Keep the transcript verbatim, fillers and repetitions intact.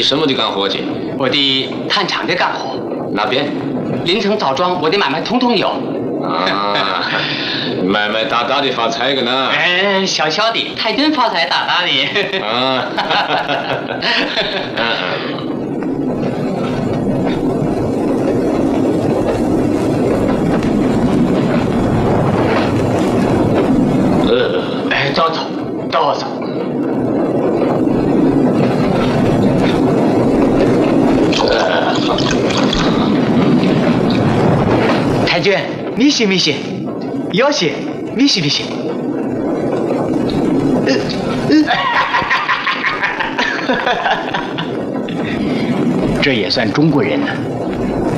什么的干活去？ 我的炭厂的干活。 哪边？ 临城枣庄，我的买卖通通有。 啊，买卖大大的发财个呢？ 哎，小小的，太君发财大大的。 啊。嗯嗯。呃， 哎，走走，都走。太君，米西米西，有些米西米西。这也算中国人呢。